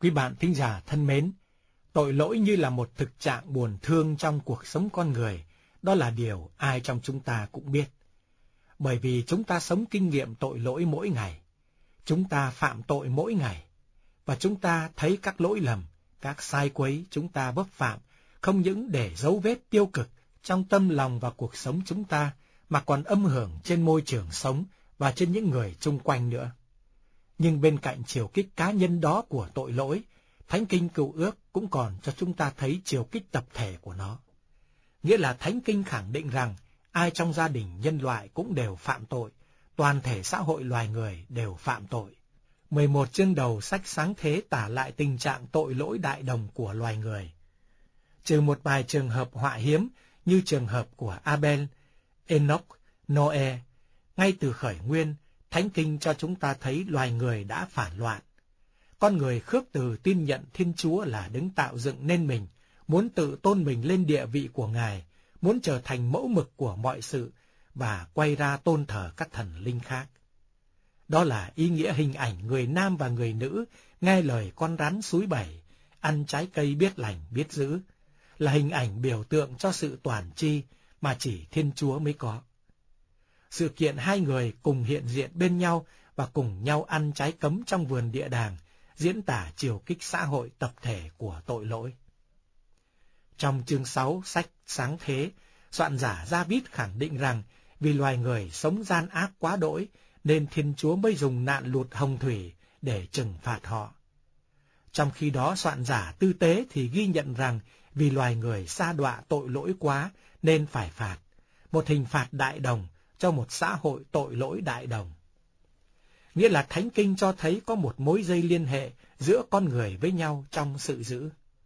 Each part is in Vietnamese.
Quý bạn thính giả thân mến, tội lỗi như là một thực trạng buồn thương trong cuộc sống con người, đó là điều ai trong chúng ta cũng biết. Bởi vì chúng ta sống kinh nghiệm tội lỗi mỗi ngày, chúng ta phạm tội mỗi ngày, và chúng ta thấy các lỗi lầm, các sai quấy chúng ta vấp phạm, không những để dấu vết tiêu cực trong tâm lòng và cuộc sống chúng ta, mà còn âm hưởng trên môi trường sống và trên những người chung quanh nữa. Nhưng bên cạnh chiều kích cá nhân đó của tội lỗi, Thánh Kinh Cựu Ước cũng còn cho chúng ta thấy chiều kích tập thể của nó. Nghĩa là Thánh Kinh khẳng định rằng ai trong gia đình nhân loại cũng đều phạm tội, toàn thể xã hội loài người đều phạm tội. 11 chương đầu sách Sáng Thế tả lại tình trạng tội lỗi đại đồng của loài người. Trừ một vài trường hợp họa hiếm như trường hợp của Abel, Enoch, Noe, ngay từ khởi nguyên, Thánh Kinh cho chúng ta thấy loài người đã phản loạn. Con người khước từ tin nhận Thiên Chúa là đấng tạo dựng nên mình, muốn tự tôn mình lên địa vị của Ngài, muốn trở thành mẫu mực của mọi sự và quay ra tôn thờ các thần linh khác. Đó là ý nghĩa hình ảnh người nam và người nữ nghe lời con rắn súi bẩy, ăn trái cây biết lành biết dữ, là hình ảnh biểu tượng cho sự toàn tri mà chỉ Thiên Chúa mới có. Sự kiện hai người cùng hiện diện bên nhau và cùng nhau ăn trái cấm trong vườn địa đàng diễn tả chiều kích xã hội tập thể của tội lỗi. Trong chương 6 sách Sáng Thế, soạn giả Gia-vít khẳng định rằng vì loài người sống gian ác quá đỗi nên Thiên Chúa mới dùng nạn lụt hồng thủy để trừng phạt họ. Trong khi đó soạn giả Tư Tế thì ghi nhận rằng vì loài người sa đọa tội lỗi quá nên phải phạt, một hình phạt đại đồng cho một xã hội tội lỗi đại đồng. Nghĩa là Thánh Kinh cho thấy có một mối dây liên hệ giữa con người với nhau trong sự dữ.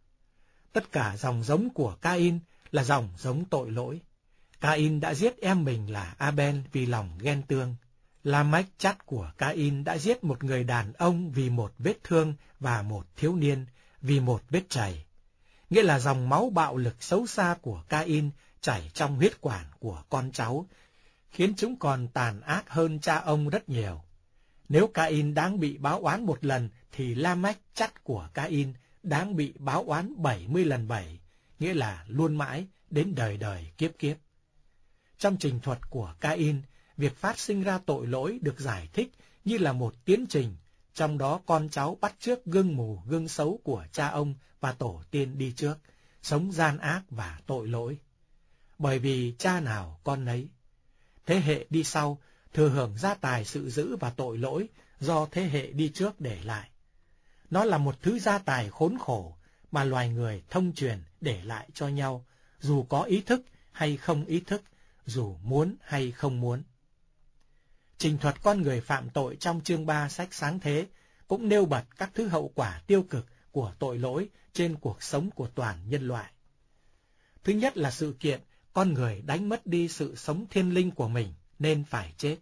Tất cả dòng giống của Ca-in là dòng giống tội lỗi. Ca-in đã giết em mình là Abel vì lòng ghen tương. La-mách chắt của Ca-in đã giết một người đàn ông vì một vết thương và một thiếu niên vì một vết chày. Nghĩa là dòng máu bạo lực xấu xa của Ca-in chảy trong huyết quản của con cháu, khiến chúng còn tàn ác hơn cha ông rất nhiều. Nếu Ca-in đáng bị báo oán một lần, thì La-mách chắt của Ca-in đáng bị báo oán 70 lần 7, nghĩa là luôn mãi đến đời đời kiếp kiếp. Trong trình thuật của Ca-in, việc phát sinh ra tội lỗi được giải thích như là một tiến trình, trong đó con cháu bắt chước gương mù gương xấu của cha ông và tổ tiên đi trước, sống gian ác và tội lỗi. Bởi vì cha nào con nấy. Thế hệ đi sau thừa hưởng gia tài sự dữ và tội lỗi do thế hệ đi trước để lại. Nó là một thứ gia tài khốn khổ mà loài người thông truyền để lại cho nhau, dù có ý thức hay không ý thức, dù muốn hay không muốn. Trình thuật con người phạm tội trong chương 3 sách Sáng Thế cũng nêu bật các thứ hậu quả tiêu cực của tội lỗi trên cuộc sống của toàn nhân loại. Thứ nhất là sự kiện con người đánh mất đi sự sống thiên linh của mình nên phải chết.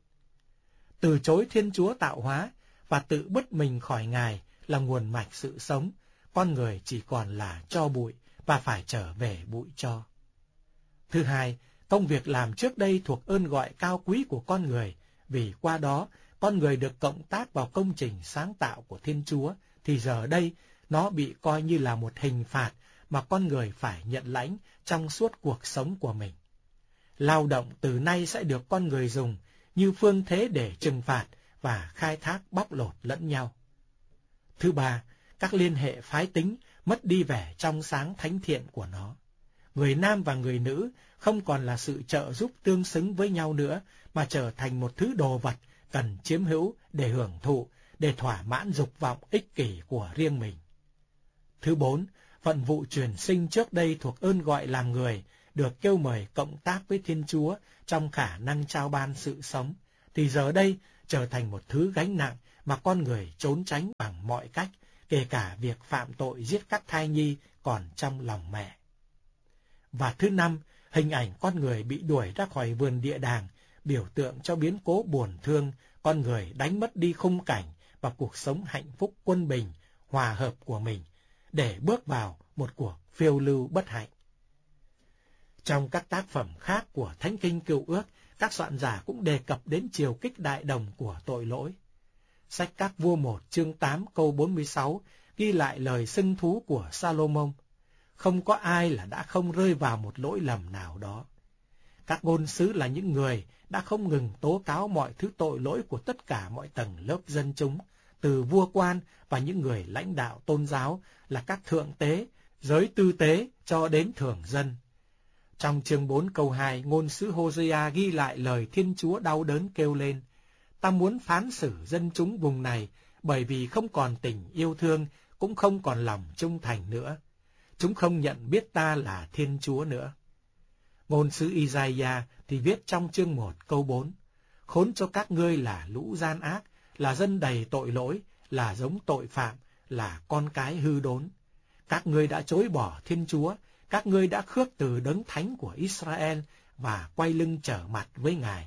Từ chối Thiên Chúa tạo hóa và tự bứt mình khỏi Ngài là nguồn mạch sự sống, con người chỉ còn là tro bụi và phải trở về bụi tro. Thứ hai, công việc làm trước đây thuộc ơn gọi cao quý của con người, vì qua đó con người được cộng tác vào công trình sáng tạo của Thiên Chúa, thì giờ đây nó bị coi như là một hình phạt mà con người phải nhận lãnh trong suốt cuộc sống của mình. Lao động từ nay sẽ được con người dùng như phương thế để trừng phạt và khai thác bóc lột lẫn nhau. Thứ ba, các liên hệ phái tính mất đi vẻ trong sáng thánh thiện của nó. Người nam và người nữ không còn là sự trợ giúp tương xứng với nhau nữa, mà trở thành một thứ đồ vật cần chiếm hữu để hưởng thụ, để thỏa mãn dục vọng ích kỷ của riêng mình. Thứ bốn, phận vụ truyền sinh trước đây thuộc ơn gọi làm người, được kêu mời cộng tác với Thiên Chúa trong khả năng trao ban sự sống, thì giờ đây trở thành một thứ gánh nặng mà con người trốn tránh bằng mọi cách, kể cả việc phạm tội giết các thai nhi còn trong lòng mẹ. Và thứ năm, hình ảnh con người bị đuổi ra khỏi vườn địa đàng, biểu tượng cho biến cố buồn thương, con người đánh mất đi khung cảnh và cuộc sống hạnh phúc quân bình, hòa hợp của mình, để bước vào một cuộc phiêu lưu bất hạnh. Trong các tác phẩm khác của Thánh Kinh Cựu Ước, các soạn giả cũng đề cập đến chiều kích đại đồng của tội lỗi. Sách Các Vua 1 chương 8 câu 46 ghi lại lời xưng thú của Salomon. Không có ai là đã không rơi vào một lỗi lầm nào đó. Các ngôn sứ là những người đã không ngừng tố cáo mọi thứ tội lỗi của tất cả mọi tầng lớp dân chúng, từ vua quan và những người lãnh đạo tôn giáo là các thượng tế, giới tư tế cho đến thường dân. Trong chương 4 câu 2, ngôn sứ Hosea ghi lại lời Thiên Chúa đau đớn kêu lên: ta muốn phán xử dân chúng vùng này, bởi vì không còn tình yêu thương, cũng không còn lòng trung thành nữa. Chúng không nhận biết ta là Thiên Chúa nữa. Ngôn sứ Isaiah thì viết trong chương 1 câu 4: khốn cho các ngươi là lũ gian ác, là dân đầy tội lỗi, là giống tội phạm, là con cái hư đốn. Các ngươi đã chối bỏ Thiên Chúa, các ngươi đã khước từ Đấng Thánh của Israel và quay lưng trở mặt với Ngài.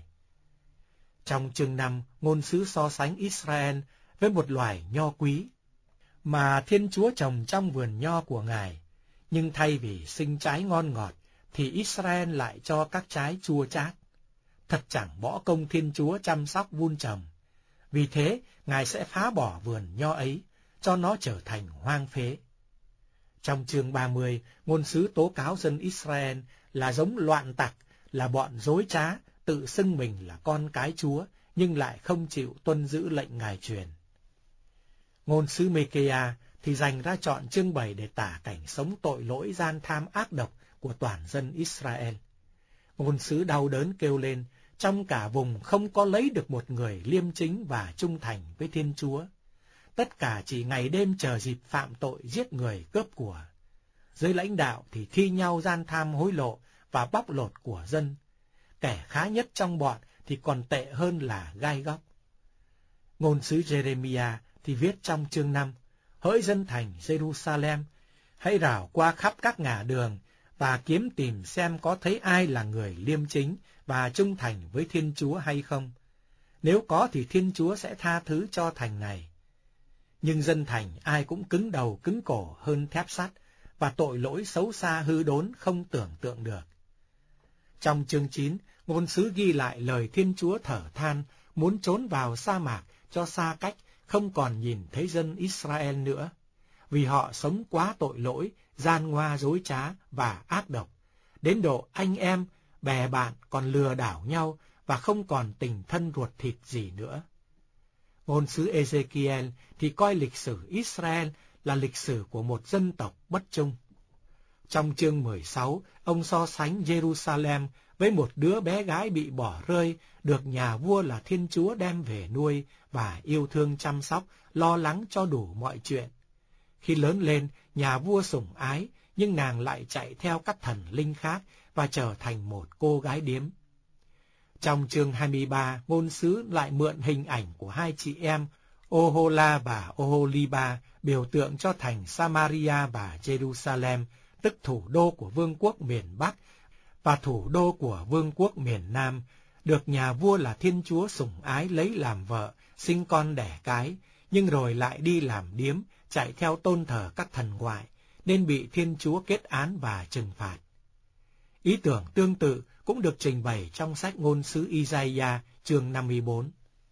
Trong chương 5, ngôn sứ so sánh Israel với một loài nho quý mà Thiên Chúa trồng trong vườn nho của Ngài, nhưng thay vì sinh trái ngon ngọt thì Israel lại cho các trái chua chát. Thật chẳng bỏ công Thiên Chúa chăm sóc vun trồng. Vì thế, Ngài sẽ phá bỏ vườn nho ấy, cho nó trở thành hoang phế. Trong chương 30, ngôn sứ tố cáo dân Israel là giống loạn tặc, là bọn dối trá, tự xưng mình là con cái Chúa, nhưng lại không chịu tuân giữ lệnh Ngài truyền. Ngôn sứ Mê-kê-a thì dành ra chọn chương 7 để tả cảnh sống tội lỗi gian tham ác độc của toàn dân Israel. Ngôn sứ đau đớn kêu lên: trong cả vùng không có lấy được một người liêm chính và trung thành với Thiên Chúa. Tất cả chỉ ngày đêm chờ dịp phạm tội giết người cướp của. Giới lãnh đạo thì thi nhau gian tham hối lộ và bóc lột của dân. Kẻ khá nhất trong bọn thì còn tệ hơn là gai góc. Ngôn sứ Jeremiah thì viết trong chương 5: hỡi dân thành Jerusalem, hãy rảo qua khắp các ngả đường và kiếm tìm xem có thấy ai là người liêm chính và trung thành với Thiên Chúa hay không. Nếu có thì Thiên Chúa sẽ tha thứ cho thành này. Nhưng dân thành ai cũng cứng đầu cứng cổ hơn thép sắt, và tội lỗi xấu xa hư đốn không tưởng tượng được. Trong chương 9, ngôn sứ ghi lại lời Thiên Chúa thở than muốn trốn vào sa mạc cho xa cách, không còn nhìn thấy dân Israel nữa, vì họ sống quá tội lỗi, gian ngoa dối trá và ác độc, đến độ anh em, bè bạn còn lừa đảo nhau và không còn tình thân ruột thịt gì nữa. Ngôn sứ Ezekiel thì coi lịch sử Israel là lịch sử của một dân tộc bất trung. Trong chương 16, ông so sánh Jerusalem với một đứa bé gái bị bỏ rơi, được nhà vua là Thiên Chúa đem về nuôi và yêu thương chăm sóc, lo lắng cho đủ mọi chuyện. Khi lớn lên, nhà vua sủng ái, nhưng nàng lại chạy theo các thần linh khác và trở thành một cô gái điếm. Trong chương 23, ngôn sứ lại mượn hình ảnh của hai chị em Ohola và Oholiba, biểu tượng cho thành Samaria và Jerusalem, tức thủ đô của vương quốc miền Bắc và thủ đô của vương quốc miền Nam, được nhà vua là Thiên Chúa sủng ái lấy làm vợ, sinh con đẻ cái, nhưng rồi lại đi làm điếm, chạy theo tôn thờ các thần ngoại, nên bị Thiên Chúa kết án và trừng phạt. Ý tưởng tương tự cũng được trình bày trong sách ngôn sứ Isaiah chương 54.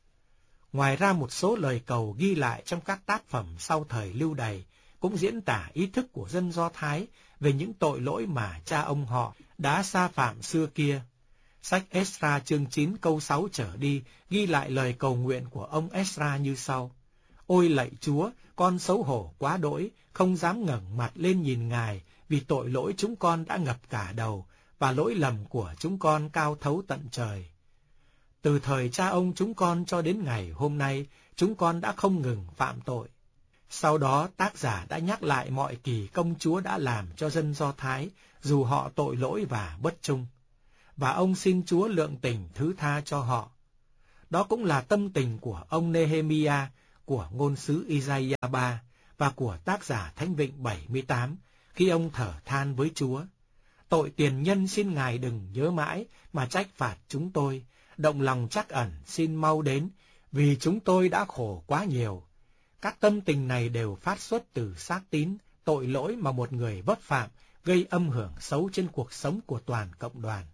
Ngoài ra, một số lời cầu ghi lại trong các tác phẩm sau thời Lưu Đày cũng diễn tả ý thức của dân Do Thái về những tội lỗi mà cha ông họ đã sa phạm xưa kia. Sách Esra chương 9 câu 6 trở đi ghi lại lời cầu nguyện của ông Esra như sau: ôi lạy Chúa, con xấu hổ quá đỗi, không dám ngẩng mặt lên nhìn Ngài, vì tội lỗi chúng con đã ngập cả đầu, và lỗi lầm của chúng con cao thấu tận trời. Từ thời cha ông chúng con cho đến ngày hôm nay, chúng con đã không ngừng phạm tội. Sau đó, tác giả đã nhắc lại mọi kỳ công Chúa đã làm cho dân Do Thái, dù họ tội lỗi và bất trung. Và ông xin Chúa lượng tình thứ tha cho họ. Đó cũng là tâm tình của ông Nehemiah, của ngôn sứ Isaiah 3 và của tác giả Thánh Vịnh 78, khi ông thở than với Chúa: tội tiền nhân xin Ngài đừng nhớ mãi mà trách phạt chúng tôi, động lòng trắc ẩn xin mau đến, vì chúng tôi đã khổ quá nhiều. Các tâm tình này đều phát xuất từ xác tín, tội lỗi mà một người vấp phạm, gây âm hưởng xấu trên cuộc sống của toàn cộng đoàn.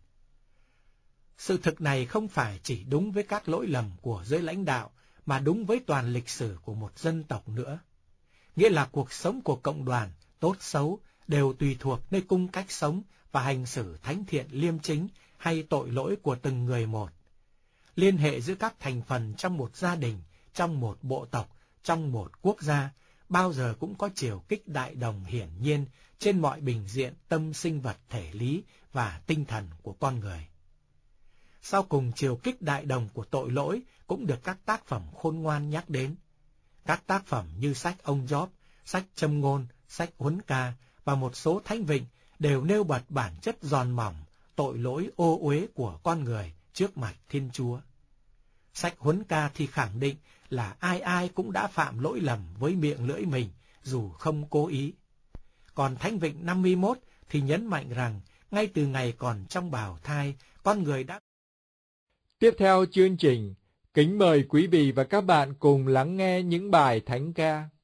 Sự thực này không phải chỉ đúng với các lỗi lầm của giới lãnh đạo, mà đúng với toàn lịch sử của một dân tộc nữa. nghĩa là cuộc sống của cộng đoàn, tốt xấu, đều tùy thuộc nơi cung cách sống và hành xử thánh thiện liêm chính hay tội lỗi của từng người một. Liên hệ giữa các thành phần trong một gia đình, trong một bộ tộc, trong một quốc gia, bao giờ cũng có chiều kích đại đồng hiển nhiên trên mọi bình diện tâm sinh vật thể lý và tinh thần của con người. Sau cùng, chiều kích đại đồng của tội lỗi cũng được các tác phẩm khôn ngoan nhắc đến. Các tác phẩm như sách ông Gióp, sách Châm ngôn, sách Huấn ca và một số thánh vịnh đều nêu bật bản chất giòn mỏng, tội lỗi ô uế của con người trước mặt Thiên Chúa. Sách Huấn ca thì khẳng định là ai ai cũng đã phạm lỗi lầm với miệng lưỡi mình, dù không cố ý. Còn thánh vịnh 51 thì nhấn mạnh rằng, ngay từ ngày còn trong bào thai, con người đã... Tiếp theo chương trình, kính mời quý vị và các bạn cùng lắng nghe những bài thánh ca.